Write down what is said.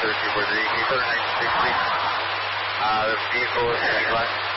243, can you clear 963? The vehicle is heading left.